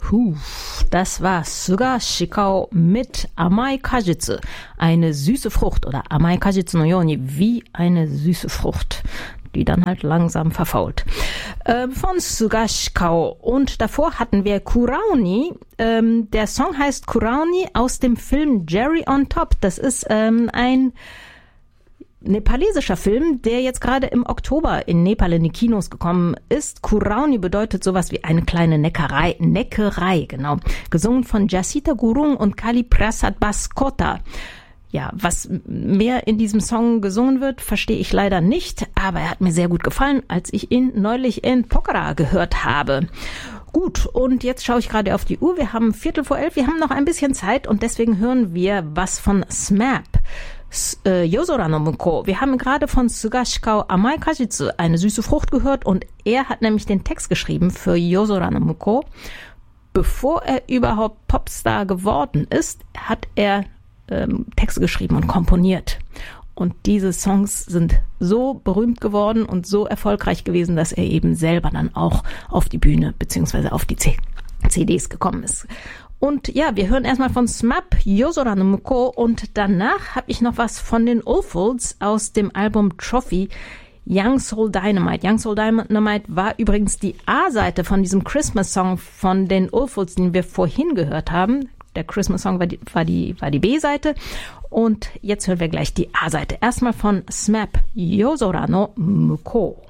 Das war Suga Shikao mit Amai Kajitsu, eine süße Frucht oder Amai Kajitsu no Yoni, wie eine süße Frucht, die dann halt langsam verfault. Von Suga Shikao. Und davor hatten wir Kuraoni. Der Song heißt Kuraoni aus dem Film Jerry on Top. Das ist ein nepalesischer Film, der jetzt gerade im Oktober in Nepal in die Kinos gekommen ist. Kuraoni bedeutet sowas wie eine kleine Neckerei, genau. Gesungen von Jasita Gurung und Kali Prasad Baskota. Ja, was mehr in diesem Song gesungen wird, verstehe ich leider nicht, aber er hat mir sehr gut gefallen, als ich ihn neulich in Pokhara gehört habe. Gut, und jetzt schaue ich gerade auf die Uhr. Wir haben 11:15, wir haben noch ein bisschen Zeit und deswegen hören wir was von SMAP. Yozora no Muko. Wir haben gerade von Suga Shikao Amai Kajitsu, eine süße Frucht, gehört und er hat nämlich den Text geschrieben für Yozora no Muko. Bevor er überhaupt Popstar geworden ist, hat er Texte geschrieben und komponiert. Und diese Songs sind so berühmt geworden und so erfolgreich gewesen, dass er eben selber dann auch auf die Bühne bzw. auf die CDs gekommen ist. Und ja, wir hören erstmal von SMAP, Yozora no Muko, und danach habe ich noch was von den Oldfields aus dem Album Trophy, Young Soul Dynamite. Young Soul Dynamite war übrigens die A-Seite von diesem Christmas-Song von den Oldfields, den wir vorhin gehört haben. Der Christmas-Song war die B-Seite. Und jetzt hören wir gleich die A-Seite. Erstmal von SMAP, Yozora no Muko.